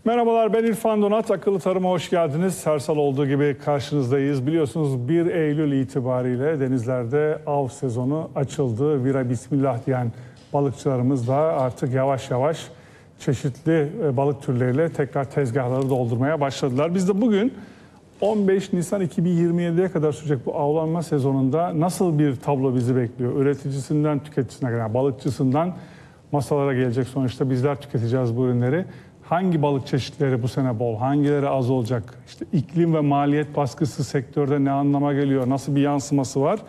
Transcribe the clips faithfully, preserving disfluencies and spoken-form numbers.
Merhabalar, ben İrfan Donat. Akıllı Tarım'a hoş geldiniz. Her salı olduğu gibi karşınızdayız. Biliyorsunuz bir Eylül itibariyle denizlerde av sezonu açıldı. Vira bismillah diyen balıkçılarımız da artık yavaş yavaş çeşitli balık türleriyle tekrar tezgahları doldurmaya başladılar. Biz de bugün on beş Nisan iki bin yirmi yediye kadar sürecek bu avlanma sezonunda nasıl bir tablo bizi bekliyor? Üreticisinden tüketicisine kadar, yani balıkçısından masalara gelecek, sonuçta bizler tüketeceğiz bu ürünleri. Hangi balık çeşitleri bu sene bol, hangileri az olacak? İşte iklim ve maliyet baskısı sektörde ne anlama geliyor, nasıl bir yansıması var?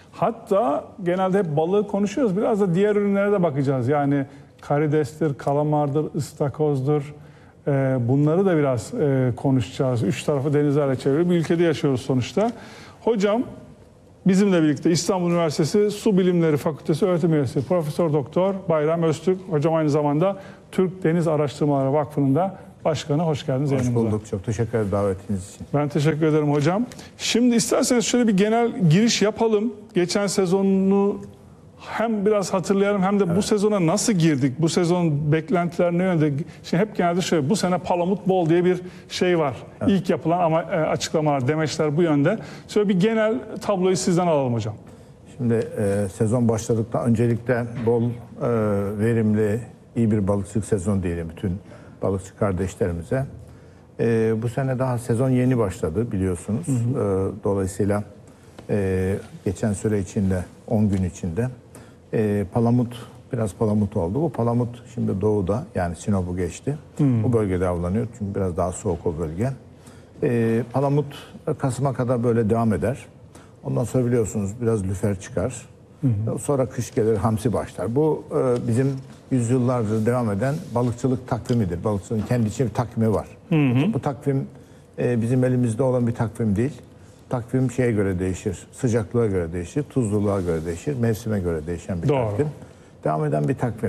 Hatta genelde hep balığı konuşuyoruz, biraz da diğer ürünlere de bakacağız. Yani karidestir, kalamardır, ıstakozdur. Ee, bunları da biraz e, konuşacağız. Üç tarafı denizlerle çevrili bir ülkede yaşıyoruz sonuçta. Hocam bizimle birlikte İstanbul Üniversitesi Su Bilimleri Fakültesi öğretim üyesi Profesör Doktor Bayram Öztürk. Hocam aynı zamanda Türk Deniz Araştırmaları Vakfı'nın da başkanı. Hoş geldiniz. Hoş bulduk. Çok teşekkür ederim davetiniz için. Ben teşekkür ederim hocam. Şimdi isterseniz şöyle bir genel giriş yapalım. Geçen sezonunu hem biraz hatırlayalım hem de evet. bu sezona nasıl girdik? Bu sezon beklentiler ne yönde? Şimdi hep genelde şöyle, bu sene palamut bol diye bir şey var. Evet. İlk yapılan ama e, açıklamalar, demeçler bu yönde. Şöyle bir genel tabloyu sizden alalım hocam. Şimdi e, sezon başladıktan öncelikle bol, e, verimli, iyi bir balıkçılık sezonu diyelim bütün balıkçı kardeşlerimize. E, bu sene daha sezon yeni başladı biliyorsunuz. Hı hı. E, dolayısıyla e, geçen süre içinde, on gün içinde E, palamut, biraz palamut oldu. Bu palamut şimdi doğuda, yani Sinop'u geçti. Hmm. O bölgede avlanıyor çünkü biraz daha soğuk o bölge. E, palamut Kasım'a kadar böyle devam eder. Ondan sonra biliyorsunuz biraz lüfer çıkar. Hmm. Sonra kış gelir, hamsi başlar. Bu e, bizim yüzyıllardır devam eden balıkçılık takvimidir. Balıkçılığın kendi içinde bir takvimi var. Hmm. Bu takvim e, bizim elimizde olan bir takvim değil. Takvim şeye göre değişir, sıcaklığa göre değişir, tuzluluğa göre değişir, mevsime göre değişen bir Doğru. takvim. Devam eden bir takvim.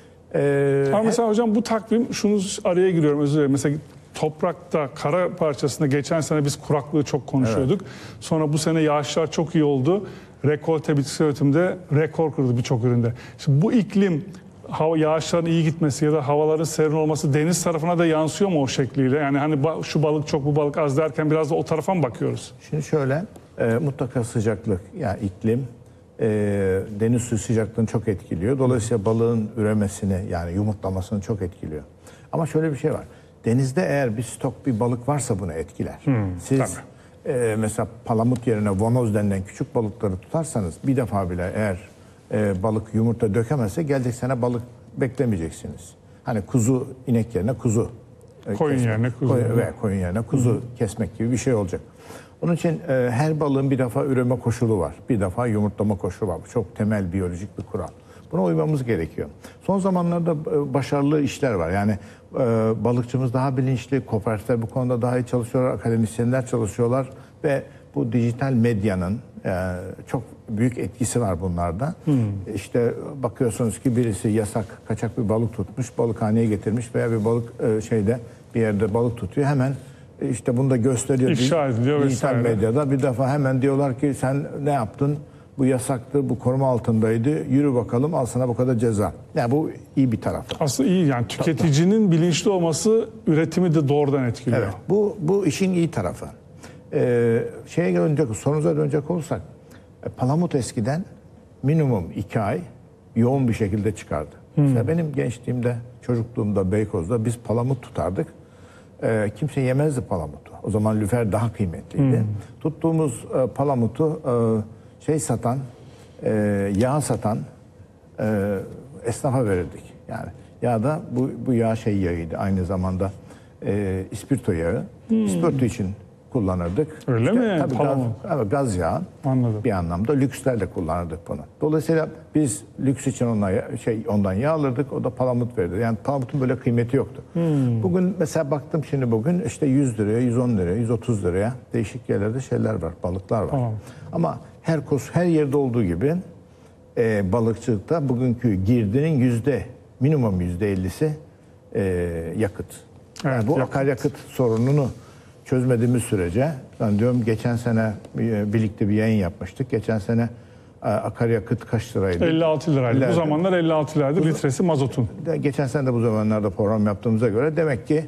Ee, Ama mesela hocam bu takvim, şunu araya giriyorum, özür dilerim. Mesela toprakta, kara parçasında geçen sene biz kuraklığı çok konuşuyorduk. Evet. Sonra bu sene yağışlar çok iyi oldu. Rekolte bitkisel üretimde rekor kırdı birçok üründe. Şimdi bu iklim, hava, yağışların iyi gitmesi ya da havaların serin olması deniz tarafına da yansıyor mu o şekliyle? Yani hani şu balık çok, bu balık az derken biraz da o tarafa mı bakıyoruz? Şimdi şöyle, e, mutlaka sıcaklık, yani iklim, e, deniz suyu sıcaklığını çok etkiliyor. Dolayısıyla balığın üremesini, yani yumurtlamasını çok etkiliyor. Ama şöyle bir şey var. Denizde eğer bir stok bir balık varsa bunu etkiler. Hmm, Siz e, mesela palamut yerine vanoz denilen küçük balıkları tutarsanız bir defa bile eğer e, balık yumurta dökemezse gelecek sene balık beklemeyeceksiniz. Hani kuzu, inek yerine kuzu. E, koyun kesmek, yerine kuzu. Koyun, ve koyun yerine kuzu hmm. kesmek gibi bir şey olacak. Onun için e, her balığın bir defa üreme koşulu var. Bir defa yumurtlama koşulu var. Bu çok temel biyolojik bir kural. Buna uymamız gerekiyor. Son zamanlarda e, başarılı işler var. Yani e, balıkçımız daha bilinçli, kooperatifler bu konuda daha iyi çalışıyorlar, akademisyenler çalışıyorlar ve bu dijital medyanın e, çok büyük etkisi var bunlarda. Hmm. İşte bakıyorsunuz ki birisi yasak, kaçak bir balık tutmuş, balıkhaneye getirmiş veya bir balık e, şeyde bir yerde balık tutuyor. Hemen işte bunu da gösteriyor. İfşa ediliyor dijital vesaire. Medyada bir defa hemen diyorlar ki sen ne yaptın? Bu yasaktı, bu koruma altındaydı. Yürü bakalım, al sana bu kadar ceza. Yani bu iyi bir taraf. Aslında iyi, yani tüketicinin bilinçli olması üretimi de doğrudan etkiliyor. Evet, bu bu işin iyi tarafı. Ee, şeye dönecek, sorunuza dönecek olursak, e, palamut eskiden minimum iki ay yoğun bir şekilde çıkardı. Hmm. Mesela benim gençliğimde, çocukluğumda Beykoz'da biz palamut tutardık. Ee, kimse yemezdi palamutu. O zaman lüfer daha kıymetliydi. Hmm. Tuttuğumuz e, palamutu e, şey satan, e, yağ satan e, esnafa verirdik. Yani yağ da bu, bu yağ şey yağıydı. Aynı zamanda e, ispirto yağı. Hmm. İspirto için kullanırdık. Öyle işte, mi? Tabii gaz, evet, gaz yağı. Anladım. Bir anlamda lükslerle kullanırdık bunu. Dolayısıyla biz lüks için ondan, şey, ondan yağ alırdık. O da palamut verirdi. Yani palamutun böyle kıymeti yoktu. Hmm. Bugün mesela baktım şimdi bugün işte yüz liraya, yüz on liraya, yüz otuz liraya değişik yerlerde şeyler var, balıklar var. Tamam. Ama her kos, her yerde olduğu gibi e, balıkçılıkta bugünkü girdinin yüzde minimum yüzde ellisi e, yakıt. Yani evet, bu yakıt. Akaryakıt sorununu çözmediğimiz sürece, ben diyorum geçen sene birlikte bir yayın yapmıştık. Geçen sene akaryakıt kaç liraydı? elli altı liraydı. elli, bu zamanlar elli altı liraydı litresi mazotun. Geçen sene de bu zamanlarda program yaptığımıza göre demek ki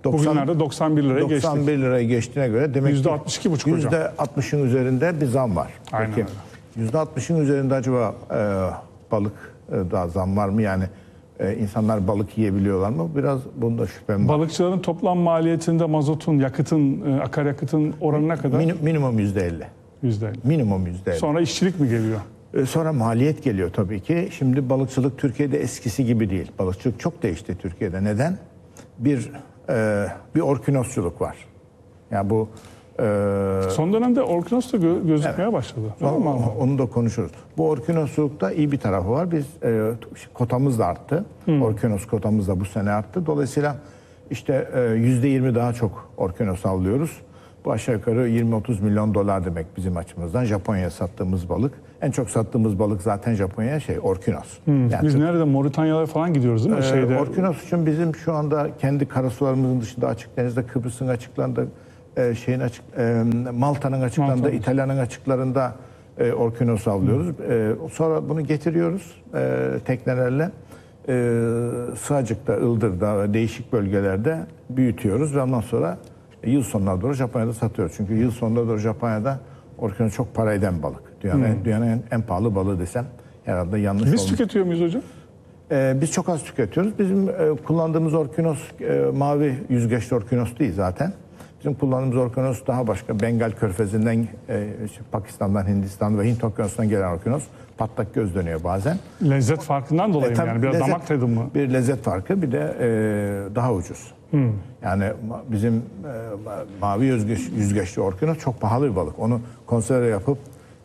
Bugünlerde doksan bir liraya geçtik. doksan bir liraya geçtiğine göre demek yüzde ki altmış iki buçuk hocam. yüzde altmışın üzerinde bir zam var. Aynen Peki öyle. yüzde altmışın üzerinde acaba e, balık e, daha zam var mı? Yani e, insanlar balık yiyebiliyorlar mı? Biraz bunda şüphem var. Balıkçıların toplam maliyetinde mazotun, yakıtın, e, akaryakıtın oranı ne kadar? Min- minimum yüzde elli. Yüzde. Minimum yüzde elli. Sonra işçilik mi geliyor? E, Sonra maliyet geliyor tabii ki. Şimdi balıkçılık Türkiye'de eskisi gibi değil. Balıkçılık çok değişti Türkiye'de. Neden? Bir e, bir orkinosçuluk var. Yani bu e, Son dönemde orkinos da gö- gözükmeye başladı. Değil mi? onu, onu da konuşuruz. Bu orkinosçulukta iyi bir tarafı var. Biz e, kotamız da arttı. Orkinos kotamız da bu sene arttı. Dolayısıyla işte e, yüzde yirmi daha çok orkinos avlıyoruz. Bu aşağı yukarı yirmi otuz milyon dolar demek bizim açımızdan. Japonya'ya sattığımız balık. En çok sattığımız balık zaten Japonya'ya şey orkinos. Yani Biz Türk- nerede? Moritanya'ya falan gidiyoruz değil mi? Ee, Şeyde, Orkinos için bizim şu anda kendi karasularımızın dışında açık denizde, Kıbrıs'ın açıklarında, e, şeyin açık, e, Malta'nın açıklarında, Malta. İtalya'nın açıklarında e, orkinos avlıyoruz. E, sonra bunu getiriyoruz e, teknelerle. E, Sığacık'ta, Ildır'da ve değişik bölgelerde büyütüyoruz ve ondan sonra işte yıl sonuna doğru Japonya'da satıyoruz. Çünkü yıl sonuna doğru Japonya'da orkinos çok para eden balık. Dünyanın, dünyanın en, en pahalı balığı desem herhalde yanlış biz olmaz. tüketiyor muyuz hocam? Ee, biz çok az tüketiyoruz. Bizim e, kullandığımız orkinos e, mavi yüzgeçli orkinos değil zaten. Bizim kullandığımız orkinos daha başka. Bengal Körfezi'nden, e, işte Pakistan'dan, Hindistan'dan ve Hint Okyanusu'ndan gelen orkinos. Patlak göz dönüyor bazen. Lezzet farkından dolayı E, mı tabii yani? Biraz lezzet- damak tadı mı? Bir lezzet farkı, bir de e, daha ucuz. Yani ma- bizim e, ma- mavi yüzgeç, yüzgeçli orkinos çok pahalı bir balık. Onu konserve yapıp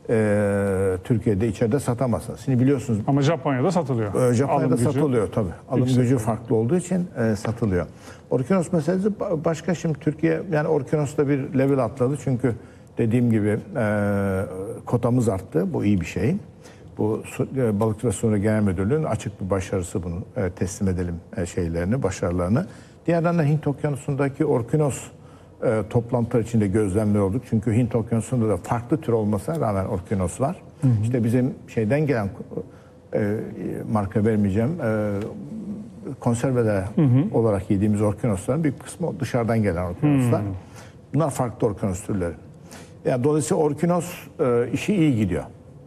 e, Türkiye'de içeride satamazsınız. Şimdi biliyorsunuz Ama Japonya'da satılıyor. Ee, Japonya'da Alım gücü. satılıyor tabii. Alım yüksek. gücü farklı olduğu için e, satılıyor. Orkinos meselesi ba- başka. Şimdi Türkiye yani Orkinos'ta bir level atladı. Çünkü dediğim gibi e, kotamız arttı. Bu iyi bir şey. Bu su, e, Balıkçı ve Su Genel Müdürlüğü'nün açık bir başarısı, bunu e, teslim edelim e, şeylerini, başarılarını. Diğer yandan Hint Okyanusu'ndaki Orkinos e, toplantılar içinde gözlemler olduk. Çünkü Hint Okyanusu'nda da farklı tür olmasına rağmen Orkinos var. Hı hı. İşte bizim şeyden gelen e, marka vermeyeceğim e, konserveler hı hı. olarak yediğimiz orkinosların bir kısmı dışarıdan gelen orkinoslar. Hı. Bunlar farklı orkinos türleri. Yani dolayısıyla orkinos e, işi iyi gidiyor.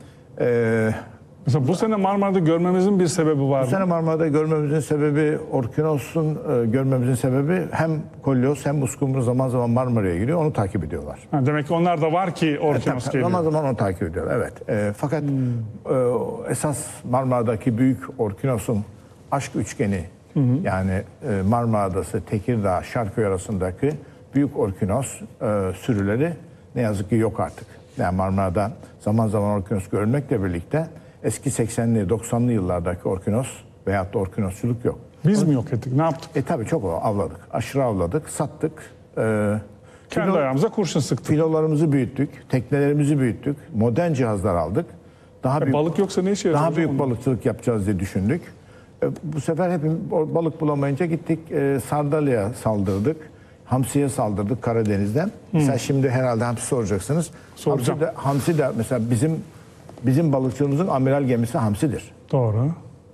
E, Mesela bu sene Marmara'da görmemizin bir sebebi var Bu mı? sene Marmara'da görmemizin sebebi, Orkinos'un e, görmemizin sebebi hem kolyoz hem muskumru zaman zaman Marmara'ya giriyor. Onu takip ediyorlar. Ha, demek ki onlar da var ki orkinos Tabii, geliyor. zaman zaman onu takip ediyorlar. Evet. E, fakat Hmm. e, esas Marmara'daki büyük Orkinos'un aşk üçgeni, hı hı. yani e, Marmara Adası, Tekirdağ, Şarköy arasındaki büyük Orkinos e, sürüleri ne yazık ki yok artık. Yani Marmara'da zaman zaman Orkinos görülmekle birlikte eski seksenli doksanlı yıllardaki orkinos veyahut da orkinosçuluk yok. Biz mi yok ettik? Ne yaptık? E tabii çok avladık. Aşırı avladık, sattık. E, Kendi filo- ayağımıza kurşun sıktık. Filolarımızı büyüttük, teknelerimizi büyüttük, modern cihazlar aldık. Daha E, büyük, balık yoksa ne işe yarayacak? daha büyük hocam? balıkçılık yapacağız diye düşündük. E, bu sefer hepimiz o balık bulamayınca gittik e, sardalya'ya saldırdık. Hamsiye saldırdık Karadeniz'den. Mesela şimdi herhalde hamsi soracaksınız. Soracağım. Hamsi de, hamsi de mesela bizim bizim balıkçılığımızın amiral gemisi hamsidir. Doğru.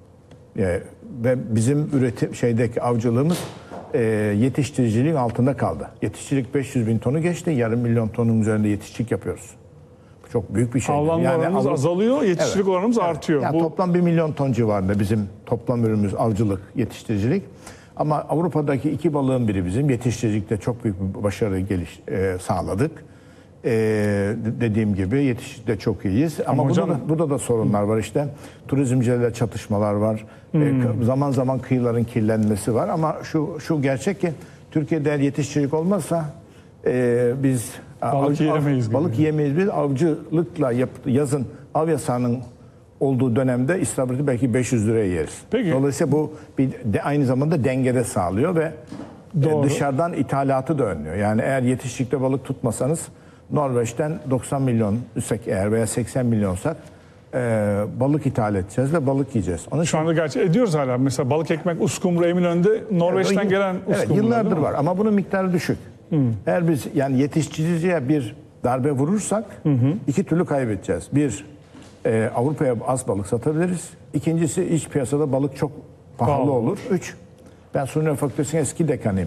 E, ve bizim üretim şeydeki avcılığımız e, yetiştiriciliğin altında kaldı. Yetiştiricilik beş yüz bin tonu geçti. Yarım milyon tonun üzerinde yetiştiricilik yapıyoruz. Bu çok büyük bir şey. Avlanma oranımız av- azalıyor, yetiştiricilik Evet, oranımız evet. artıyor. Yani Bu toplam bir milyon ton civarında bizim toplam ürünümüz avcılık, yetiştiricilik. Ama Avrupa'daki iki balığın biri bizim. Yetiştiricilikte çok büyük bir başarı geliş, e, sağladık. E, dediğim gibi yetiştirikte çok iyiyiz. Ama, hocam- burada, da, burada da sorunlar var işte. Turizmcilerle çatışmalar var. Hmm. E, k- zaman zaman kıyıların kirlenmesi var. Ama şu şu gerçek ki Türkiye'de eğer yetiştiricilik olmazsa e, biz Balık av- yiyemeyiz gibi. Balık yiyemeyiz. Biz avcılıkla yap, yazın av yasağının olduğu dönemde istavriti belki beş yüz liraya yeriz. Peki. Dolayısıyla bu bir de aynı zamanda dengede sağlıyor ve e, Doğru. dışarıdan ithalatı da önlüyor. Yani eğer yetiştikte balık tutmasanız Norveç'ten doksan milyon üsek eğer veya seksen milyonsak e, balık ithal edeceğiz ve balık yiyeceğiz. Onun şu anda gerçi ediyoruz hala. Mesela balık ekmek, uskumru, Eminönü'nde Norveç'ten Evet, gelen evet, uskumrular yıllardır değil mi? var ama bunun miktarı düşük. Eğer biz yani yetiştiriciye bir darbe vurursak iki türlü kaybedeceğiz. Bir, e, Avrupa'ya az balık satabiliriz. İkincisi iç piyasada balık çok pahalı Pahalı olur. Üç, ben Suriye Fakültesi'nin eski dekanıyım.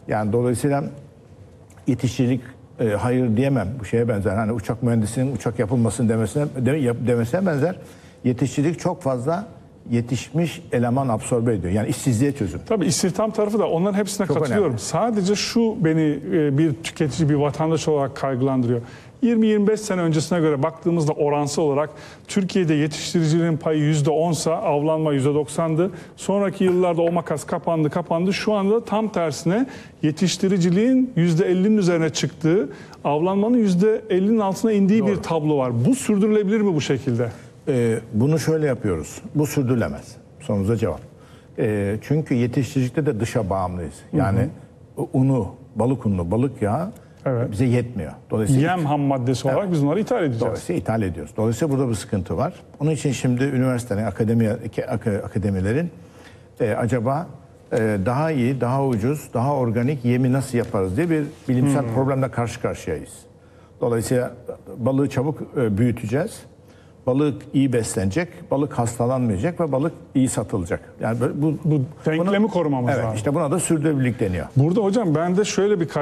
Yani dolayısıyla yetiştirilik e, hayır diyemem, bu şeye benzer. Hani uçak mühendisinin uçak yapılmasını demesine de, yap, demesine benzer. Yetiştirilik çok fazla yetişmiş eleman absorbe ediyor. Yani işsizliğe çözüm. Tabii istihdam tarafı da onların hepsine Çok katılıyorum. önemli. Sadece şu beni e, bir tüketici, bir vatandaş olarak kaygılandırıyor. yirmi yirmi beş sene öncesine göre baktığımızda oransal olarak Türkiye'de yetiştiriciliğin payı yüzde onsa avlanma yüzde doksandı. Sonraki yıllarda o makas kapandı kapandı. Şu anda tam tersine yetiştiriciliğin yüzde ellinin üzerine çıktığı, avlanmanın yüzde ellinin altına indiği Doğru. bir tablo var. Bu sürdürülebilir mi bu şekilde? Ee, bunu şöyle yapıyoruz. Bu sürdürülemez. Sorunuza cevap. Ee, çünkü yetiştiricilikte de dışa bağımlıyız. Yani hı hı. unu, balık unlu, balık yağı Evet. bize yetmiyor. Dolayısıyla Yem ham maddesi olarak Evet. biz bunları ithal edeceğiz. Dolayısıyla ithal ediyoruz. Dolayısıyla burada bir sıkıntı var. Onun için şimdi üniversitelerin, akademi, akademilerin e, acaba e, daha iyi, daha ucuz, daha organik yemi nasıl yaparız diye bir bilimsel hmm. problemle karşı karşıyayız. Dolayısıyla balığı çabuk e, büyüteceğiz. Balık iyi beslenecek, balık hastalanmayacak ve balık iyi satılacak. Yani böyle bu, Bu denklemi buna, korumamız evet, lazım. işte buna da sürdürülebilirlik deniyor. Burada hocam ben de şöyle bir